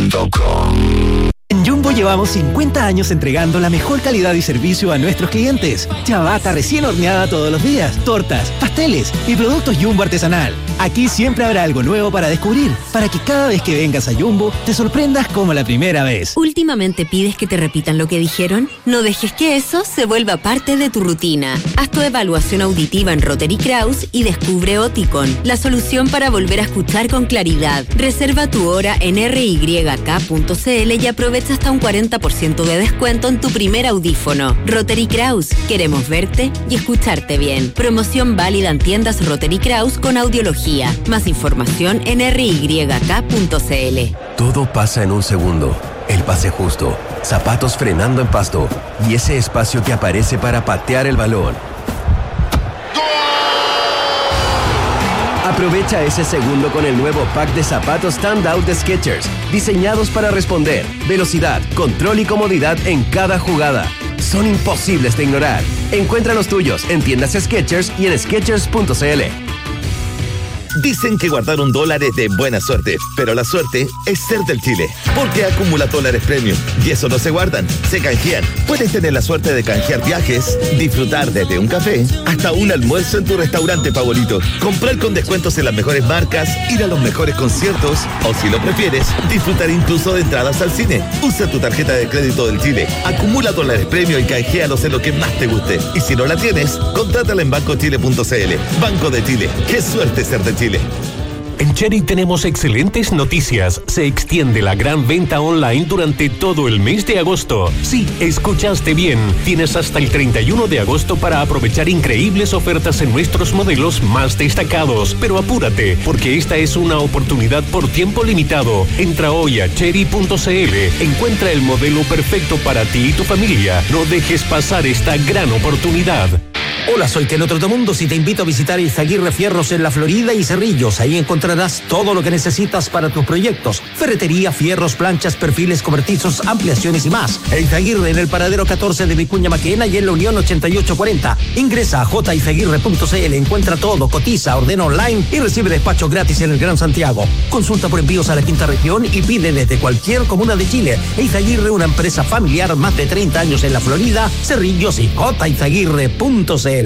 jumbo.com. En Jumbo llevamos 50 años entregando la mejor calidad y servicio a nuestros clientes. Ciabatta recién horneada todos los días, tortas, pasteles y productos Jumbo artesanal. Aquí siempre habrá algo nuevo para descubrir, para que cada vez que vengas a Jumbo te sorprendas como la primera vez. ¿Últimamente pides que te repitan lo que dijeron? No dejes que eso se vuelva parte de tu rutina. Haz tu evaluación auditiva en Rotary Kraus y descubre Oticon, la solución para volver a escuchar con claridad. Reserva tu hora en ryk.cl y aprovecha hasta un 40% de descuento en tu primer audífono. Rotary Kraus, queremos verte y escucharte bien. Promoción válida en tiendas Rotary Kraus con audiología. Más información en ryk.cl. Todo pasa en un segundo. El pase justo, zapatos frenando en pasto y ese espacio que aparece para patear el balón. Aprovecha ese segundo con el nuevo pack de zapatos Standout de Skechers, diseñados para responder, velocidad, control y comodidad en cada jugada. Son imposibles de ignorar. Encuentra los tuyos en tiendas Skechers y en Skechers.cl. Dicen que guardar $1 es de buena suerte, pero la suerte es ser del Chile, porque acumula dólares premium y eso no se guardan, se canjean. Puedes tener la suerte de canjear viajes, disfrutar desde un café hasta un almuerzo en tu restaurante favorito, comprar con descuentos en las mejores marcas, ir a los mejores conciertos o, si lo prefieres, disfrutar incluso de entradas al cine. Usa tu tarjeta de crédito del Chile, acumula dólares premium y canjealos en lo que más te guste. Y si no la tienes, contrátala en bancochile.cl. Banco de Chile, qué suerte ser de Chile. En Cherry tenemos excelentes noticias. Se extiende la gran venta online durante todo el mes de agosto. Sí, escuchaste bien. Tienes hasta el 31 de agosto para aprovechar increíbles ofertas en nuestros modelos más destacados. Pero apúrate, porque esta es una oportunidad por tiempo limitado. Entra hoy a cherry.cl. Encuentra el modelo perfecto para ti y tu familia. No dejes pasar esta gran oportunidad. Hola, soy Teno Trotamundos y te invito a visitar Izaguirre Fierros en La Florida y Cerrillos. Ahí encontrarás todo lo que necesitas para tus proyectos: ferretería, fierros, planchas, perfiles cobertizos, ampliaciones y más. Izaguirre en el paradero 14 de Vicuña Maquena y en la Unión 8840. Ingresa a jizaguirre.cl, encuentra todo, cotiza, ordena online y recibe despacho gratis en el Gran Santiago. Consulta por envíos a la quinta región y pide desde cualquier comuna de Chile. Izaguirre, una empresa familiar, más de 30 años en La Florida, Cerrillos y jizaguirre.cl.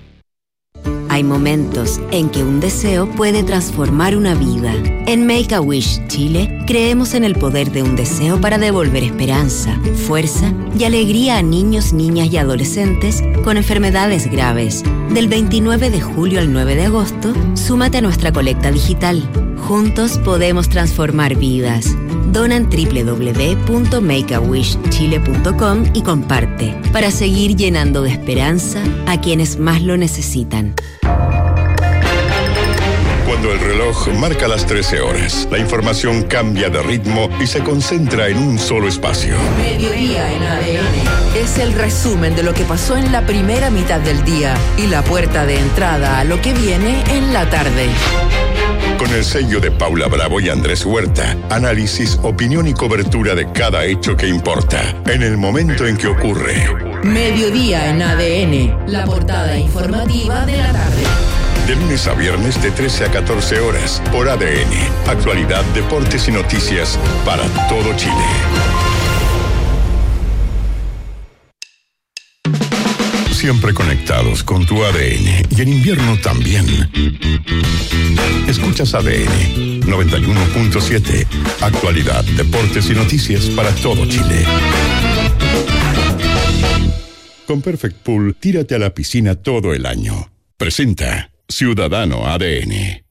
Hay momentos en que un deseo puede transformar una vida. En Make-A-Wish Chile creemos en el poder de un deseo para devolver esperanza, fuerza y alegría a niños, niñas y adolescentes con enfermedades graves. Del 29 de julio al 9 de agosto, súmate a nuestra colecta digital. Juntos podemos transformar vidas. Dona en www.makeawishchile.com y comparte para seguir llenando de esperanza a quienes más lo necesitan. Cuando el reloj marca las 13 horas, la información cambia de ritmo y se concentra en un solo espacio. Mediodía en ADN. Es el resumen de lo que pasó en la primera mitad del día y la puerta de entrada a lo que viene en la tarde. Con el sello de Paula Bravo y Andrés Huerta, análisis, opinión y cobertura de cada hecho que importa, en el momento en que ocurre. Mediodía en ADN, la portada informativa de la tarde. De lunes a viernes de 13 a 14 horas, por ADN. Actualidad, deportes y noticias para todo Chile. Siempre conectados con tu ADN y en invierno también. Escuchas ADN 91.7. Actualidad, deportes y noticias para todo Chile. Con Perfect Pool, tírate a la piscina todo el año. Presenta Ciudadano ADN.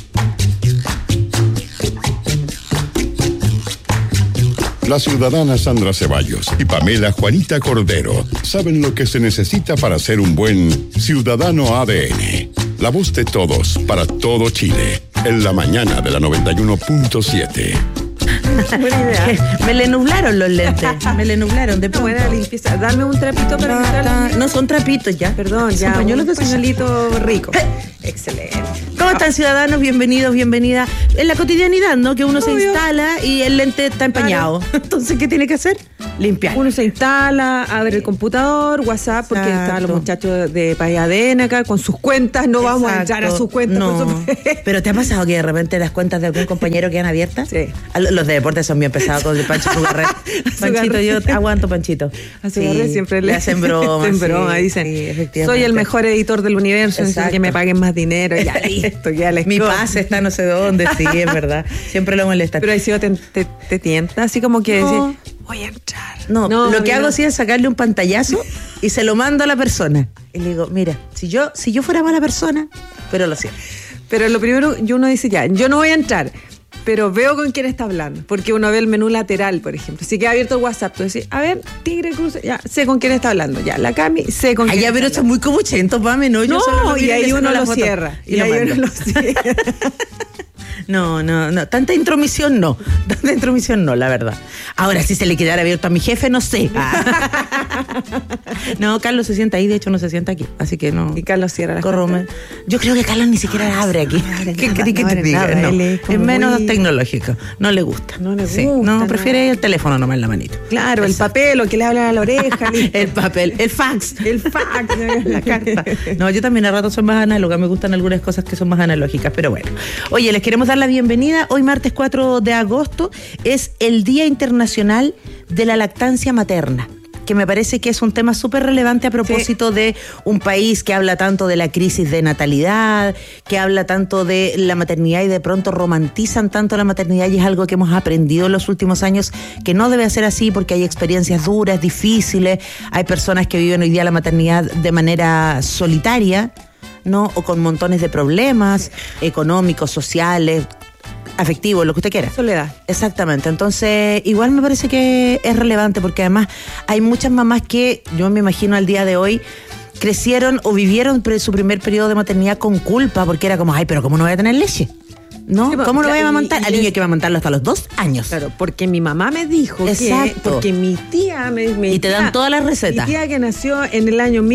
La ciudadana Sandra Ceballos y Pamela Juanita Cordero saben lo que se necesita para ser un buen ciudadano ADN. La voz de todos para todo Chile. En la mañana de la 91.7. Buena idea. Me le nublaron los lentes. Me le nublaron de pronto. Buena limpieza. Dame un trapito para limpiar. No son trapitos ya. Perdón, son ya. Pañuelos de pañuelito rico. Excelente. ¿Cómo están, ciudadanos? Bienvenidos, bienvenida. En la cotidianidad, ¿no? Que uno se instala y el lente está empañado. Entonces, ¿qué tiene que hacer? limpiar. Uno se instala, abre el computador, WhatsApp, porque están los muchachos de País ADN acá con sus cuentas, no vamos a entrar a sus cuentas. No. Pero ¿te ha pasado que de repente las cuentas de algún compañero quedan abiertas? Sí. Los de deportes son bien pesados con el Pancho Zugarret. Panchito, yo aguanto Panchito. A Zugarret siempre le hacen broma. Dicen, efectivamente. Soy el mejor editor del universo, necesito que me paguen más dinero. Ya listo, ya les Mi pase está no sé dónde, sí, es verdad. Siempre lo molesta. Pero ahí sí te tienta, así como que decir, voy a entrar. No, lo que hago sí es sacarle un pantallazo y se lo mando a la persona. Y le digo, mira, si yo fuera mala persona, pero lo siento. Pero lo primero, uno dice, ya, yo no voy a entrar, pero veo con quién está hablando, porque uno ve el menú lateral, por ejemplo. Si queda abierto el WhatsApp, tú decís, a ver, Tigre Cruz, ya, sé con quién está hablando, ya, la Cami, sé con quién está hablando. Pero esto es muy comuchento, Pame, ¿no? Yo solo y ahí uno lo cierra. Y ahí uno lo cierra. No, tanta intromisión no, la verdad. Ahora, si se le quedara abierto a mi jefe, no sé. No, Carlos se sienta ahí, de hecho no se sienta aquí, así que no. Y Carlos cierra la cuenta. Yo creo que Carlos ni siquiera abre aquí. ¿Qué querés que te diga? No, es menos tecnológico, no le gusta. No le gusta. Prefiere el teléfono nomás en la manita. Claro, el papel o que le hablan a la oreja. El papel, el fax. La carta. No, yo también a rato soy más análoga, me gustan algunas cosas que son más analógicas, pero bueno. Oye, les queremos dar la bienvenida. Hoy martes 4 de agosto es el Día Internacional de la Lactancia Materna, que me parece que es un tema súper relevante a propósito de un país que habla tanto de la crisis de natalidad, que habla tanto de la maternidad y de pronto romantizan tanto la maternidad, y es algo que hemos aprendido en los últimos años que no debe ser así, porque hay experiencias duras, difíciles, hay personas que viven hoy día la maternidad de manera solitaria, ¿no? O con montones de problemas económicos, sociales, afectivos, lo que usted quiera. Soledad. Exactamente. Entonces, igual me parece que es relevante, porque además hay muchas mamás que, yo me imagino al día de hoy, crecieron o vivieron su primer periodo de maternidad con culpa, porque era como, ay, pero ¿cómo no voy a tener leche? ¿No? Sí, ¿cómo lo voy a amamantar? Al niño hay que amamantarlo hasta los 2 años. Claro, porque mi mamá me dijo. Exacto. Porque mi tía y te dan todas las recetas. Mi tía, que nació en el año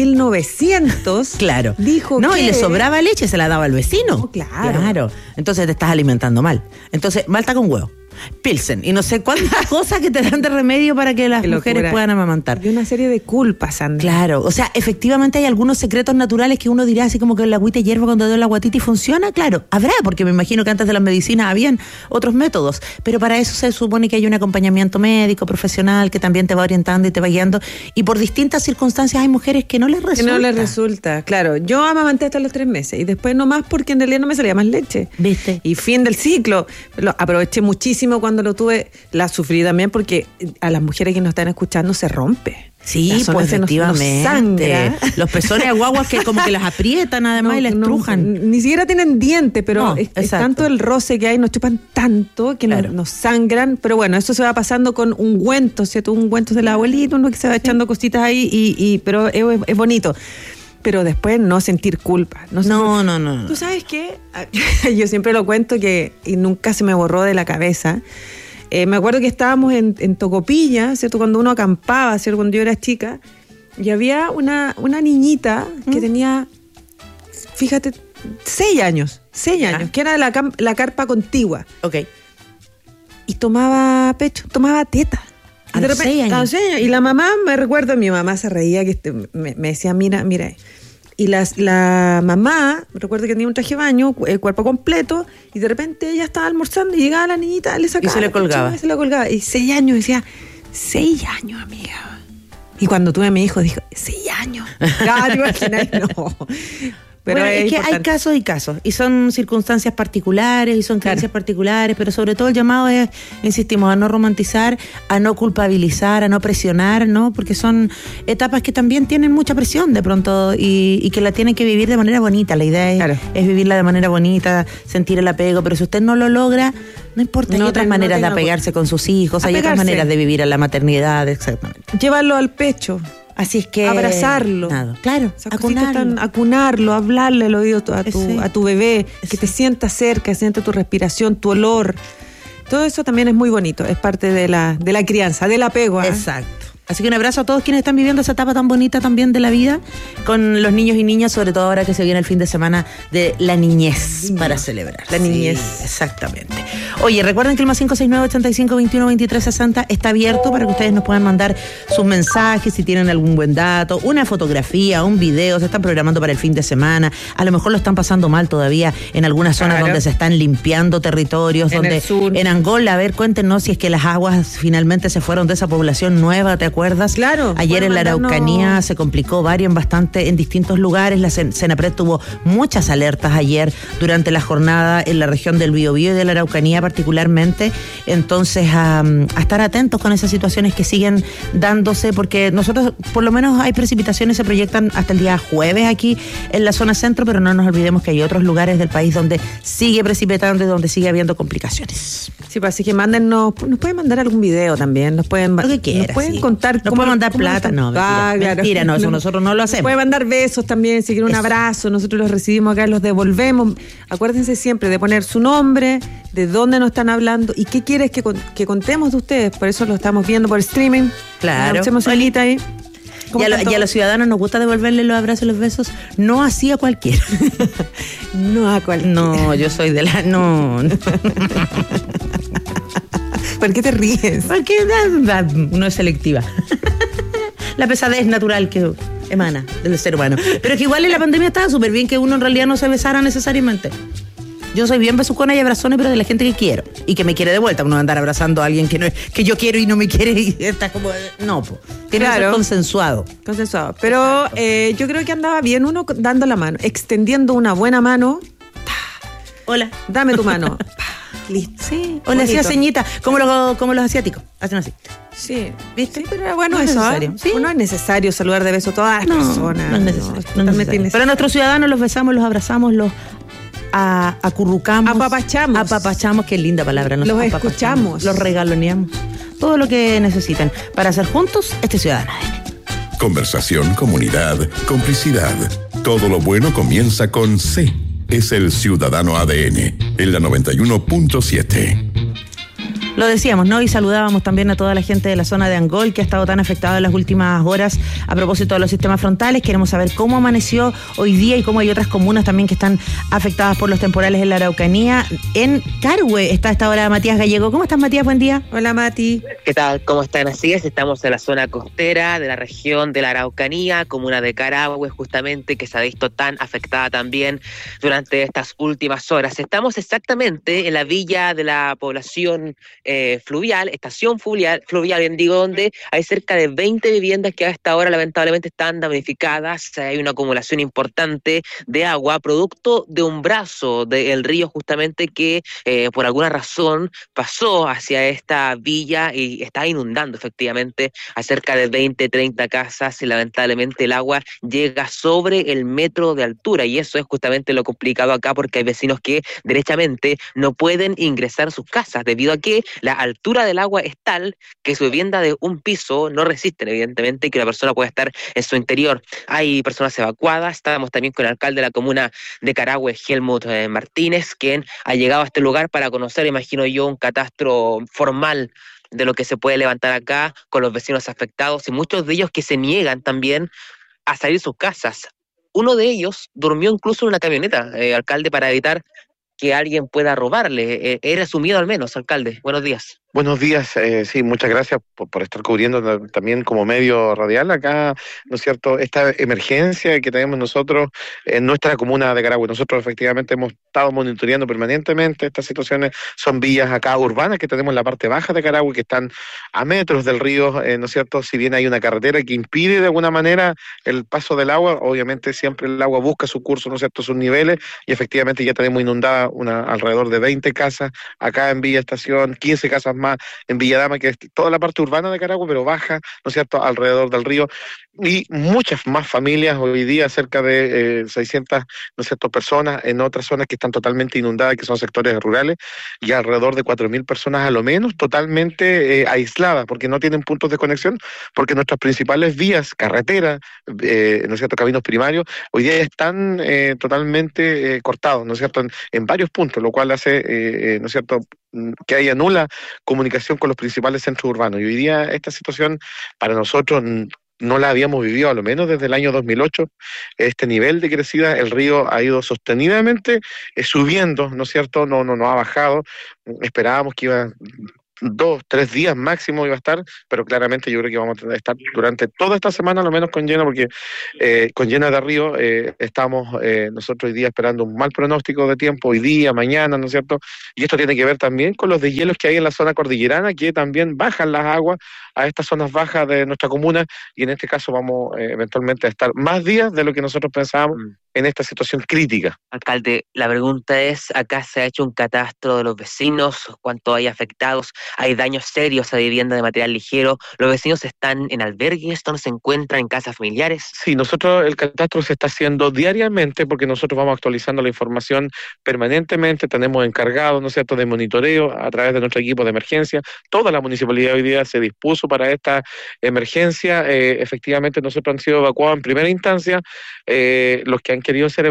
1900. Claro. Dijo y le sobraba leche, se la daba al vecino. Oh, claro. Entonces te estás alimentando mal. Entonces, malta con huevo, Pilsen y no sé cuántas cosas que te dan de remedio para que las mujeres puedan amamantar. Y una serie de culpas, Andrés. Claro, o sea, efectivamente hay algunos secretos naturales que uno dirá así como que la agüita de hierba cuando doy la guatita funciona. Claro, habrá, porque me imagino que antes de las medicinas habían otros métodos, pero para eso se supone que hay un acompañamiento médico, profesional, que también te va orientando y te va guiando, y por distintas circunstancias hay mujeres que no les resulta. Que no les resulta, claro. Yo amamanté hasta los 3 meses y después no más, porque en realidad no me salía más leche. ¿Viste? Y fin del ciclo. Lo aproveché muchísimo cuando lo tuve, la sufrí también, porque a las mujeres que nos están escuchando se rompe. Sí, pues efectivamente. Nos sangra. Los pezones de guaguas que como que las aprietan además y las estrujan. Ni siquiera tienen dientes, pero es tanto el roce que hay, nos chupan tanto que nos sangran. Pero bueno, eso se va pasando con ungüentos, ¿cierto? Ungüentos de la abuelita, uno que se va echando cositas ahí, pero es bonito. Pero después no sentir culpa. No. ¿Tú sabes qué? Yo siempre lo cuento y nunca se me borró de la cabeza. Me acuerdo que estábamos en Tocopilla, ¿cierto? Cuando uno acampaba, ¿cierto? Cuando yo era chica, y había una niñita que tenía, fíjate, 6 años, que era de la carpa contigua. Ok. Y tomaba pecho, tomaba teta. A los 6 años. Y la mamá, me recuerdo, mi mamá se reía, que me decía, mira. Y la mamá, me recuerdo que tenía un traje de baño, el cuerpo completo, y de repente ella estaba almorzando y llegaba la niñita, le sacaba. Y se le colgaba. Se la colgaba. Y 6 años, decía, 6 años, amiga. Y cuando tuve a mi hijo, dijo, 6 años. Ya, te imaginas, no. Pero bueno, es que hay casos y casos, y son circunstancias particulares, y son creencias particulares, pero sobre todo el llamado es, insistimos, a no romantizar, a no culpabilizar, a no presionar, ¿no? Porque son etapas que también tienen mucha presión de pronto, y que la tienen que vivir de manera bonita. La idea es vivirla de manera bonita, sentir el apego, pero si usted no lo logra, no importa, hay otras maneras de apegarse con sus hijos, hay otras maneras de vivir a la maternidad, exactamente. Llevarlo al pecho. Así es que abrazarlo, claro, acunarlo, hablarle al oído a tu bebé, que te sienta cerca, siente tu respiración, tu olor. Todo eso también es muy bonito, es parte de la crianza, del apego. Exacto. Así que un abrazo a todos quienes están viviendo esa etapa tan bonita también de la vida, con los niños y niñas, sobre todo ahora que se viene el fin de semana de la niñez para celebrar. La niñez. Sí, exactamente. Oye, recuerden que el más 569-85-21-23-60 está abierto para que ustedes nos puedan mandar sus mensajes, si tienen algún buen dato, una fotografía, un video, se están programando para el fin de semana, a lo mejor lo están pasando mal todavía en algunas zonas donde se están limpiando territorios, en el sur. En Angola, a ver, cuéntenos si es que las aguas finalmente se fueron de esa población nueva, ¿te acuerdas? Claro. Ayer en la Araucanía se complicó bastante en distintos lugares. La Senapred tuvo muchas alertas ayer durante la jornada en la región del Biobío y de la Araucanía particularmente. Entonces, a estar atentos con esas situaciones que siguen dándose, porque nosotros, por lo menos, hay precipitaciones, se proyectan hasta el día jueves aquí en la zona centro, pero no nos olvidemos que hay otros lugares del país donde sigue precipitando y donde sigue habiendo complicaciones. Sí, pues así que mándennos, nos pueden mandar algún video también, nos pueden, lo que quieran, nos pueden sí. contar. Nos pueden mandar plata, no, mentira, no, eso nosotros no lo hacemos. Pueden mandar besos también, si quieren un abrazo, nosotros los recibimos acá, los devolvemos. Acuérdense siempre de poner su nombre, de dónde nos están hablando y qué quieres que contemos de ustedes, por eso lo estamos viendo por streaming. Claro. Hacemos solita ahí. Y a los ciudadanos nos gusta devolverle los abrazos y los besos, no así a cualquiera. No a cualquiera. No, yo soy de la... No. ¿Por qué te ríes? Porque uno es selectiva. La pesadez natural que emana del ser humano. Pero es que igual en la pandemia estaba súper bien que uno en realidad no se besara necesariamente. Yo soy bien besucona y abrazona, pero de la gente que quiero y que me quiere de vuelta. Uno va a andar abrazando a alguien que yo quiero y no me quiere y está como... No, tiene que ser consensuado. Consensuado. Pero yo creo que andaba bien uno dando la mano, extendiendo una buena mano. Hola. Dame tu mano. Listo. Sí. O le hacía ceñita, como los asiáticos. Hacen así. Sí. ¿Viste? Pero bueno, no es eso, necesario. ¿Sí? No es necesario saludar de beso a todas las personas. No es necesario. No es necesario. Pero a nuestros ciudadanos los besamos, los abrazamos, los acurrucamos. Apapachamos, qué linda palabra. Los escuchamos. Los regaloneamos. Todo lo que necesitan para hacer juntos este Ciudadano ADN. Conversación, comunidad, complicidad. Todo lo bueno comienza con C. Es el Ciudadano ADN, en la 91.7. Lo decíamos, ¿no? Y saludábamos también a toda la gente de la zona de Angol que ha estado tan afectada en las últimas horas a propósito de los sistemas frontales. Queremos saber cómo amaneció hoy día y cómo hay otras comunas también que están afectadas por los temporales en la Araucanía. En Carhue está a esta hora Matías Gallego. ¿Cómo estás, Matías? Buen día. Hola, Mati. ¿Qué tal? ¿Cómo están? Así es, estamos en la zona costera de la región de la Araucanía, comuna de Carahue, justamente, que se ha visto tan afectada también durante estas últimas horas. Estamos exactamente en la villa de la población fluvial, estación fluvial, bien digo, donde hay cerca de 20 viviendas que a esta hora lamentablemente están damnificadas. Hay una acumulación importante de agua, producto de un brazo del río justamente que por alguna razón pasó hacia esta villa y está inundando efectivamente a cerca de 20, 30 casas y lamentablemente el agua llega sobre el metro de altura y eso es justamente lo complicado acá porque hay vecinos que derechamente no pueden ingresar a sus casas debido a que la altura del agua es tal que su vivienda de un piso no resisten, evidentemente, y que la persona puede estar en su interior. Hay personas evacuadas. Estábamos también con el alcalde de la comuna de Carahue, Helmut Martínez, quien ha llegado a este lugar para conocer, imagino yo, un catastro formal de lo que se puede levantar acá con los vecinos afectados y muchos de ellos que se niegan también a salir de sus casas. Uno de ellos durmió incluso en una camioneta, alcalde, para evitar que alguien pueda robarle. Era su miedo al menos, alcalde. Buenos días. Buenos días, sí, muchas gracias por estar cubriendo también como medio radial acá, ¿no es cierto?, esta emergencia que tenemos nosotros en nuestra comuna de Carahue. Nosotros efectivamente hemos estado monitoreando permanentemente estas situaciones. Son villas acá urbanas que tenemos en la parte baja de Carahue, que están a metros del río, ¿no es cierto?, si bien hay una carretera que impide de alguna manera el paso del agua, obviamente siempre el agua busca su curso, ¿no es cierto?, sus niveles, y efectivamente ya tenemos inundada alrededor de 20 casas acá en Villa Estación, 15 casas más en Villadama, que es toda la parte urbana de Carahue, pero baja, ¿no es cierto?, alrededor del río, y muchas más familias hoy día, cerca de 600, ¿no es cierto?, personas en otras zonas que están totalmente inundadas, que son sectores rurales, y alrededor de 4.000 personas a lo menos totalmente aisladas, porque no tienen puntos de conexión, porque nuestras principales vías, carreteras, ¿no es cierto?, caminos primarios, hoy día están totalmente cortados, ¿no es cierto?, en varios puntos, lo cual hace, ¿no es cierto?, que haya nula comunicación con los principales centros urbanos. Y hoy día esta situación para nosotros no la habíamos vivido, a lo menos desde el año 2008, este nivel de crecida. El río ha ido sostenidamente subiendo, ¿no es cierto? No ha bajado. Esperábamos que iba 2, 3 días máximo iba a estar, pero claramente yo creo que vamos a estar durante toda esta semana, lo menos con lleno, porque con lleno de río estamos nosotros hoy día esperando un mal pronóstico de tiempo, hoy día, mañana, ¿no es cierto? Y esto tiene que ver también con los deshielos que hay en la zona cordillerana, que también bajan las aguas a estas zonas bajas de nuestra comuna, y en este caso vamos eventualmente a estar más días de lo que nosotros pensábamos en esta situación crítica. Alcalde, la pregunta es, acá se ha hecho un catastro de los vecinos, cuánto hay afectados, hay daños serios a vivienda de material ligero, los vecinos están en albergues, ¿dónde se encuentran? ¿En casas familiares? Sí, nosotros el catastro se está haciendo diariamente porque nosotros vamos actualizando la información permanentemente, tenemos encargados, ¿no es cierto?, de monitoreo a través de nuestro equipo de emergencia. Toda la municipalidad hoy día se dispuso para esta emergencia. Efectivamente nosotros han sido evacuados en primera instancia, los que han querido ser